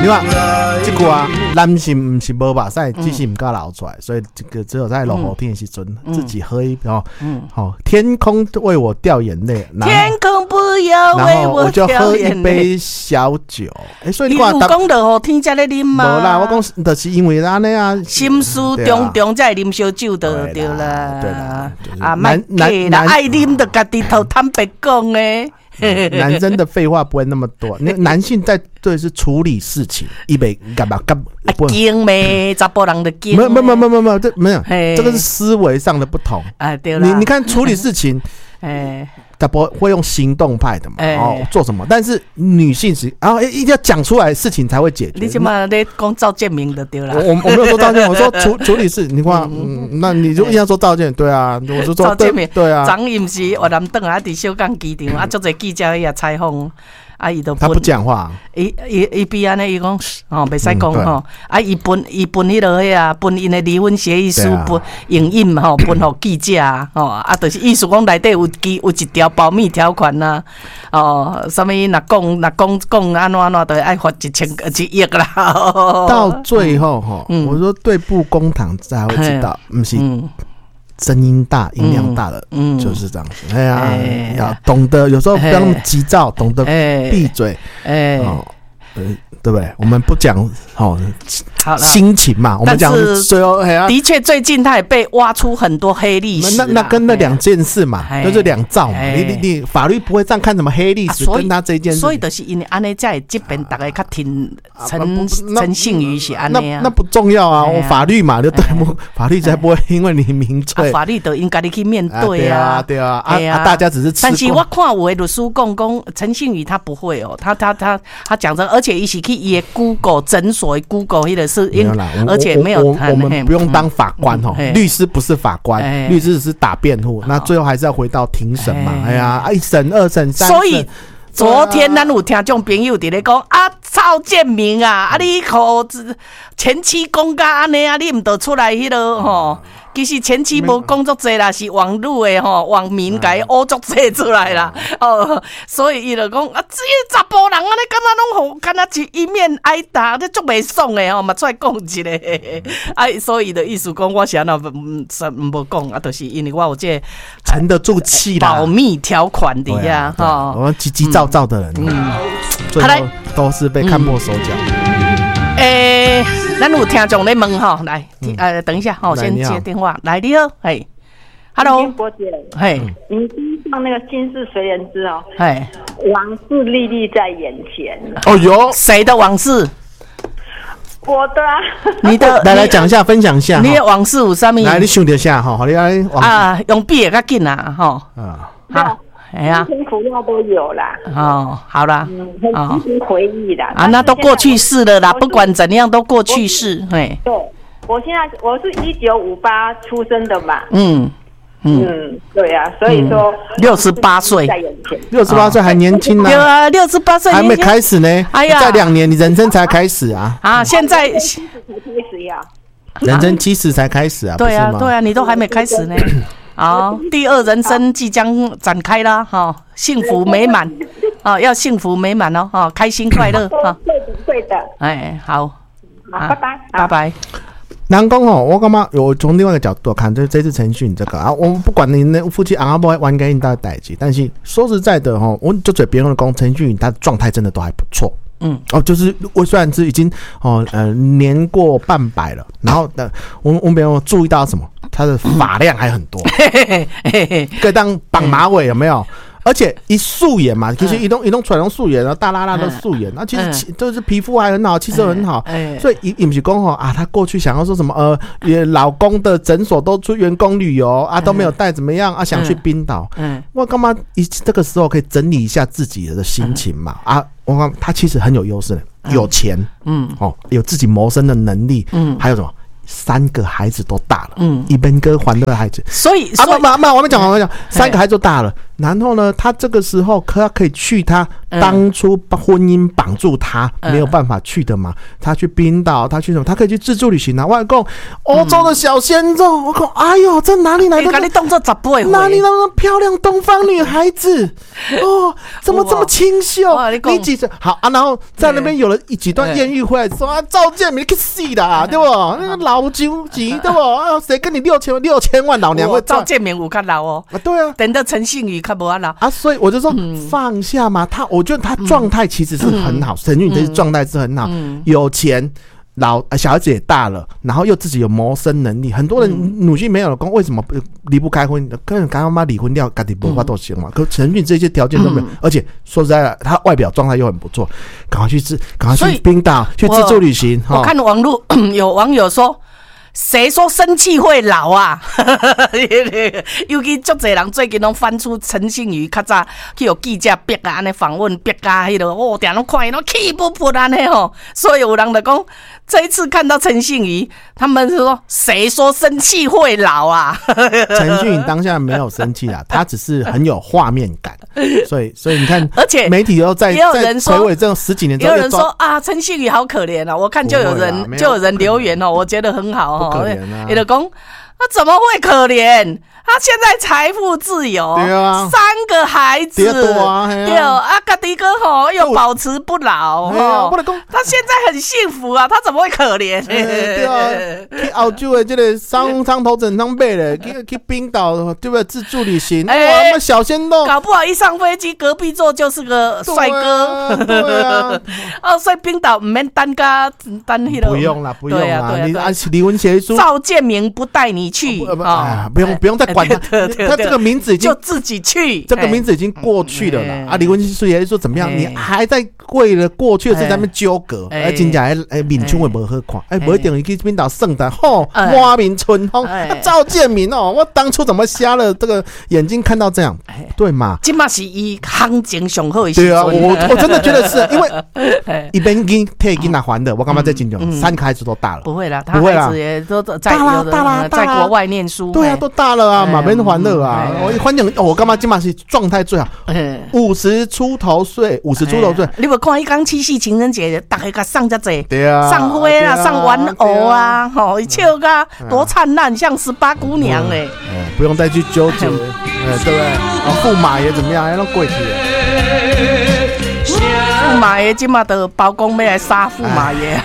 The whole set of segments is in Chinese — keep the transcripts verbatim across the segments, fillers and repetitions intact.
你看这个啊，男性不是无把赛，只是唔敢流出来，所以这个只有在落雨天的时阵，自己喝一哦，好，天空为我掉眼泪， 天空不要为我掉眼泪，然后我就喝一杯小酒。哎，所以你讲讲落雨天才咧啉嘛？ 无啦，我讲就是因为安尼啊， 心思重重才会啉烧酒就对啦。对啦，啊，蛮给啦，爱啉就家己头坦白讲诶。 男生的废话不会那么多，那男性在对是处理事情，一杯干嘛干嘛？惊咩？查甫人的惊？ 没有没有没有没有没有，这没有，这个是思维上的不同啊。对啦， 你你看处理事情，哎。他不会用行动派的嘛？欸、哦，做什么？但是女性是，然后一定要讲出来，事情才会解决。 你起码得讲赵建明的对啦。 我我没有说赵建明，我说处处理事。你看，嗯，那你就硬要说赵建明，对啊，我就说赵建明， 对啊。 昨伊不是越南等啊，伫小港机场啊，足侪记者也采访。啊，伊都他不讲话， 伊伊伊比安尼，伊讲哦，袂使讲吼。啊，伊分伊分迄落迄啊，分因的离婚协议书，分影印吼，分互记者吼。啊，就是意思讲内底有记有一条保密条款呐。哦，什么若讲若讲讲安怎安怎，都爱罚一千一亿啦。 到最后哈，我说对簿公堂才会知道，不是。声音大、音量大的，嗯，就是这样子。哎呀，欸、要懂得，有时候不要那么急躁，欸、懂得闭嘴。哎、欸哦呃，对不对？我们不讲哦，心情嘛，我们讲最后。 的确，最近他也被挖出很多黑历史。 那那跟那两件事嘛，欸、就是两造嘛。欸、你你你法律不会这样看什么黑历史，跟他这件事。 所以就是因为安尼在这边大家较听陈陈信宇是安尼啊。 那不重要啊，我法律嘛，就对不？法律才不会因为你名罪， 法律都应该你去面对啊。 对啊，对啊，啊，大家只是。 但是我看有的律师讲讲陈信宇他不会哦，他他他他讲着，而且一起去伊的 Google 诊所 Google 迄个是，而且没有我我们不用当法官哦，律师不是法官，律师只是打辩护，那最后还是要回到庭审嘛。哎呀，一审、二审、三审。所以昨天咱有听众朋友伫咧讲啊，赵建明啊，啊你可前妻讲甲安尼啊，你毋得出来迄落吼。其实前期无工作济啦，是网络的吼，网民甲伊乌作济出来啦。哦，所以伊就讲啊，这查甫人安尼敢若拢好，敢若一一面挨打，这足袂爽的吼，嘛出来讲一下。啊，所以的意思讲，我是安那嗯无讲啊，就是因为我有这沉得住气啦， 保密条款的呀，哈。 我急急躁躁的人，嗯，最后都是被看破手脚。 诶，咱有听众咧问吼，来，呃，等一下吼，先接电话。来，你好，嘿 ，Hello， 波姐， 嘿， 你放那个《心事随人知》哦，嘿，往事历历在眼前。 哦哟， 谁的往事？ 我的啊， 你的， 来来讲一下，分享一下。 你的往事有啥物？ 来，你想一下哈，好，你来啊，用笔也较紧啊，吼， 啊，好。哎呀，辛苦料都有啦。 哦，好啦， 嗯，很值得回忆的啊，那都过去式了啦，不管怎样都过去式。嘿， 对，我现在我是一九五八出生的嘛。 嗯嗯，对啊，所以说六十八岁， 六十八岁还年轻呢。 对啊，六十八岁还没开始呢。哎呀，再两年你人生才开始啊。 啊，现在七十才开始呀。 人生七十才开始啊。 对啊，对啊，你都还没开始呢。好，第二人生即将展开啦，哈，幸福美满，啊，要幸福美满哦，哈，开心快乐，哈， 对的，对的， 哎，好， 拜拜， 拜拜。 南宫哦，我感觉我从另外一个角度看，就这次陈讯这个啊，我们不管你那夫妻昂阿不玩给你大的代际，但是说实在的哈，我就嘴别人的讲陈讯他的状态真的都还不错。嗯，哦，就是我虽然是已经哦呃年过半百了，然后的我们我们别人注意到什么，他的发量还很多，可以当绑马尾有没有？而且一素颜嘛，其实一动一动出来用素颜，然后大拉拉的素颜，那其实就是皮肤还很好，气色很好，所以也不是讲啊，他过去想要说什么呃，也老公的诊所都出员工旅游啊，都没有带怎么样啊，想去冰岛，嗯，我干嘛一这个时候可以整理一下自己的心情嘛啊？我看他其实很有优势的，有钱，嗯，哦，有自己谋生的能力，嗯，还有什么？三个孩子都大了，嗯，一边哥还的孩子， 所以啊，妈妈，我们讲，我们讲，三个孩子都大了， 然后呢，他这个时候他可以去他当初婚姻绑住他、嗯、没有办法去的嘛，他去冰岛，他去什么，他可以去自助旅行啊。我讲欧洲的小鲜肉，我讲哎呦，这哪里来的？ 欸、你动作十八回， 哪里来的漂亮东方女孩子？哦，怎么这么清秀？你几岁？好啊，然后在那边有了几段艳遇回来，说啊，赵建明去死啦，对不？那个老九级，对不？啊，谁跟你六千六千万老娘会？ 赵建明有较老哦， 啊，对啊， 等到陈信宇。看不完了啊，所以我就说、嗯、放下嘛。他，我觉得他状态其实是很好，陈俊宇的状态是很好，嗯、有钱，老小孩子也大了，然后又自己有谋生能力。很多人女性没有老公，为什么离不开婚？跟人刚刚妈离婚掉，家己无法都行嘛。可陈俊这些条件都没有，嗯、而且说实在的，他外表状态又很不错，赶快去自，赶快去冰岛去自助旅行。 我, 我看网络有网友说。谁说生气会老啊？尤其足侪人最近拢翻出陈信宇较早去有记者逼啊，安尼访问逼啊，迄个哦，定拢看伊拢气不不安尼吼。所以有人就讲，这一次看到陈信宇，他们是说谁说生气会老啊？ 陈信宇当下没有生气啊，他只是很有画面感。所以，所以你看，而且媒体又在也有人说， 垂尾这种十几年之后， 也有人说啊，陈信宇好可怜啊。我看就有人就有人留言哦，我觉得很好哦。 不可怜啊！ 你的公，他怎么会可怜？他现在财富自由， 对啊， 三个孩子， 对啊， 对啊，家己哥吼又保持不老，吼，他现在很幸福啊，他怎么会可怜？ 对啊，去澳洲的这个商商头整张背的，去去冰岛对不对？自助旅行，哇，那小鲜肉， 搞不好一上飞机，隔壁座就是个帅哥， 对啊， 哦，所以冰岛唔免单个单迄个， 不用啦，不用啦，你按离婚协议书， 赵建明不带你去， 啊，不用不用再。管他，他这个名字已经就自己去， 这个名字已经过去了啦。啊，离婚协议说怎么样？你还在为了过去的事在那边纠葛，哎，真正哎哎，面春会不好看，哎，不一定去冰岛圣诞吼，花明春风，赵建明哦，我当初怎么瞎了这个眼睛看到这样，对嘛？ 今嘛是以行情上好的时对啊，我我真的觉得是因为一边跟退金拿还的，我干嘛在金融？三个孩子都大了， 不会啦，他孩子也都在大啦大啦， 在国外念书， 对啊，都大了啊。马边欢乐啊！我一欢迎哦，我干嘛今嘛是状态最好，五十出头岁，五十出头岁。 你有看一刚七夕情人节，大家甲上遮济， 对啊， 上花啊，上玩偶啊，吼，一笑个多灿烂，像十八姑娘嘞。 不用再去纠结，对不对？啊，驸马爷怎么样？还弄跪起来。 驸马爷今嘛的包公要来杀驸马爷，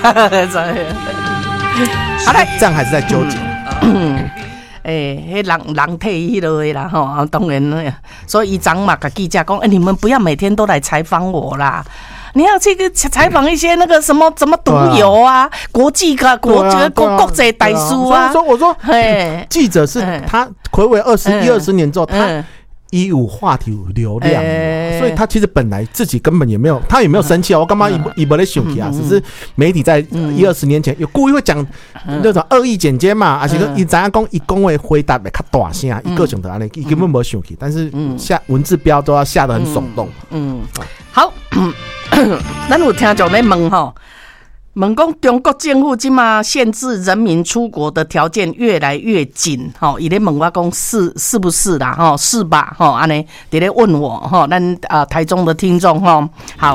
好嘞，这样还是在纠结。 诶、欸，迄人人体迄落的啦吼，当然，所以伊昨嘛甲记者讲，诶、欸，你们不要每天都来采访我啦，你要去采访一些那个什么什么毒油啊，啊国际个国这个国国际大师啊。 所以我说，嘿，记者是他睽违二十一二十年之后，他。嗯一有话题有流量、欸，所以他其实本来自己根本也没有，他也没有生气哦。我干嘛一一不来生气啊？只是媒体在一二十年前有故意会讲那种恶意剪接嘛，而且伊怎样讲，伊讲的回答会较大声，伊个性的安尼，伊根本没生气，但是下文字标都要下得很耸动。嗯， 好，咱有听众在问吼。问讲中国政府今嘛限制人民出国的条件越来越紧，吼，伊咧问我讲是是不是啦，吼，是吧，吼，安尼伫咧问我，吼，咱啊台中的听众，吼，好。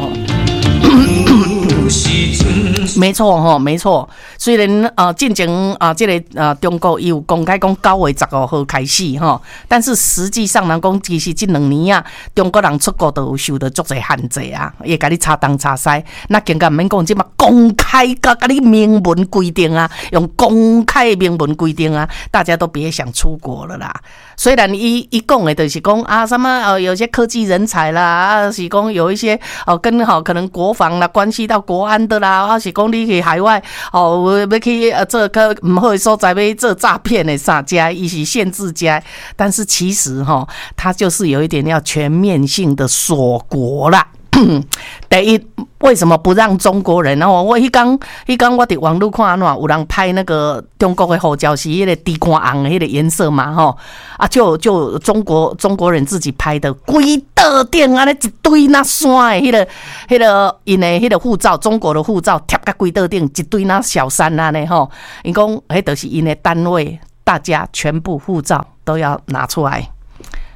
没错哈，没错。虽然呃，进前啊，这个呃，中国有公开讲九月十五号开始哈，但是实际上人讲其实这两年啊，中国人出国都有受到足侪限制啊，也甲你插东插西。那更加唔免讲，即嘛公开甲甲你明文规定啊，用公开明文规定啊，大家都别想出国了啦。虽然伊伊讲的就是讲啊，什么呃，有些科技人才啦，啊是讲有一些哦，跟好可能国防啦，关系到国安的啦，啊是讲你去海外哦，要去呃做个唔好的所在要做诈骗的啥家，伊是限制家，但是其实哈、哦，它就是有一点要全面性的锁国啦。第一，为什么不让中国人？然后我一刚一刚我伫网络看喏，有人拍那个中国的护照是迄个地瓜红的迄个颜色嘛，吼啊，就就中国中国人自己拍的，规道顶安尼一堆那山的迄、那个迄、那个因的迄个护照，中国的护照贴甲规道顶一堆那小山安尼吼，因讲迄就是因的单位，大家全部护照都要拿出来。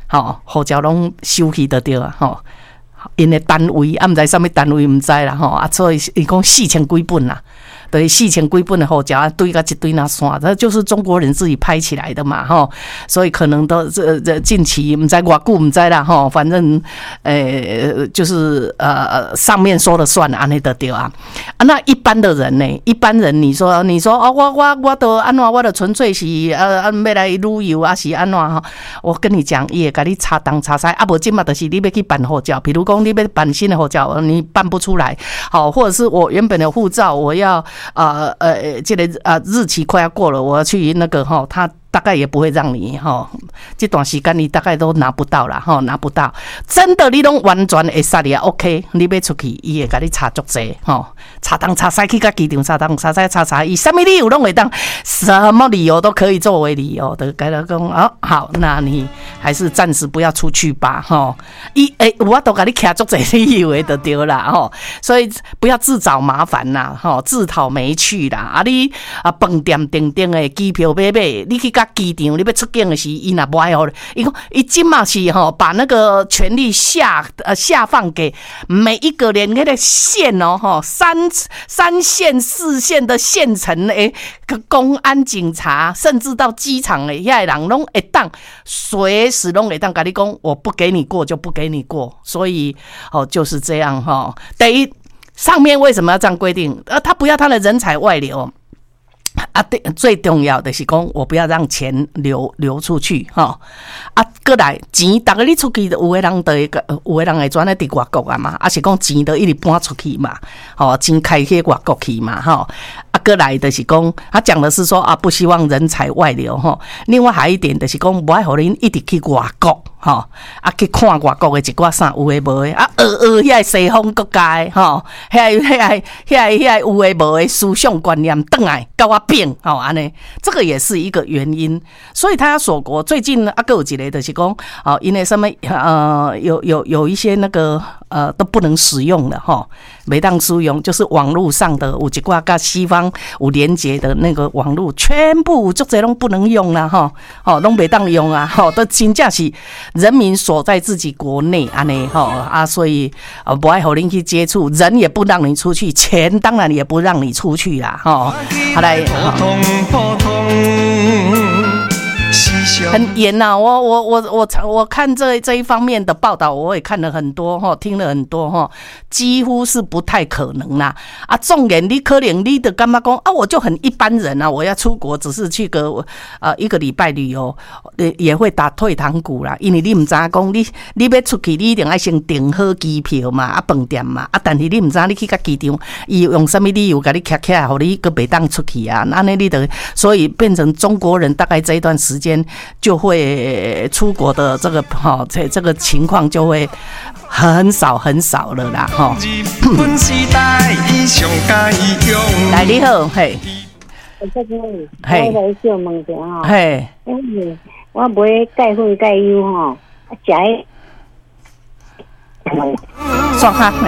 吼，护照拢收去就对啊，吼。因的单位啊，毋知啥物单位毋知啦吼，啊，所以伊讲四千几本啦。对，四千几本的护照啊，堆个一堆那线，这就是中国人自己拍起来的嘛，吼，所以可能都这这近期唔知偌久唔知啦，吼，反正呃就是呃上面说了算，安尼就对啊。啊，那一般的人呢？一般人你说你说哦，我我我都安怎？我都纯粹是呃要来旅游啊，是安怎哈？我跟你讲，伊会甲你查东查西，啊，无即嘛就是你要去办护照，比如讲你要办新的护照，你办不出来，好，或者是我原本的护照我要。呃呃，这个呃日期快要过了，我要去那个哈，他大概也不会让你哈，这段时间你大概都拿不到啦哈，拿不到。真的你拢完全会杀你啊 ，OK， 你要出去，伊会甲你查足济吼，查东查西去甲机场查东查西查查，伊什么理由拢会当，什么理由都可以作为理由的，跟他讲哦，好，那你还是暂时不要出去吧哈。伊诶，我都甲你徛足济理由的就对啦吼，所以不要自找麻烦啦吼，自讨没趣啦。啊你啊饭店订订的机票买买，你去甲机场你要出境的时，伊若不爱好，伊讲伊今嘛是吼，把那个权力下呃下放给每一个连那个县哦吼，三三线四线的县城诶，公安警察，甚至到机场诶，遐人拢会当随时拢会当甲你讲，我不给你过就不给你过，所以哦就是这样哈。等于上面为什么要这样规定？呃，他不要他的人才外流。啊，对，最重要的是讲，我不要让钱流流出去哈。啊，过来钱，大概你出去，有的人的个，有的人会转来伫外国啊嘛，啊是讲钱都一直搬出去嘛，吼，钱开去外国去嘛，吼。啊，过来的是讲，他讲的是说啊，不希望人才外流哈。另外还有一点就是讲，不爱互恁一直去外国。吼，啊去看外国的一寡啥有诶无诶，啊学学遐西方国家吼，遐遐遐遐有诶无诶思想观念，转来甲我变吼安尼，这个也是一个原因。所以他要锁国，最近啊，还有一个就是讲，哦，因为什么呃，有有有一些那个呃都不能使用了哈，没当使用，就是网络上的有一寡跟西方有连结的那个网络，全部足侪拢不能用啦哈，哦，拢没当用啊，吼，都真正是。人民锁在自己国内安尼吼啊，所以呃不爱和您去接触，人也不让你出去，钱当然也不让你出去啦吼。好来，很严呐、啊，我我我我我看这这一方面的报道，我也看了很多哈，听了很多哈，几乎是不太可能啦。啊，重点你可能你的干嘛讲啊，我就很一般人啊，我要出国只是去个呃一个礼拜旅游，也会打退堂鼓啦，因为你唔知讲你你要出去，你一定要先订好机票嘛，啊饭店嘛，啊但是你唔知你去到机场，伊用什么理由给你卡起来，互你个袂当出去啊，那你的所以变成中国人大概这一段时间。就会出国的这个哈，这这个情况就会很少很少了啦哈。来你好，嘿，嘿， 我来小问一下哈， 嘿， 我买钙粉钙油哈，食。 刷卡嘿。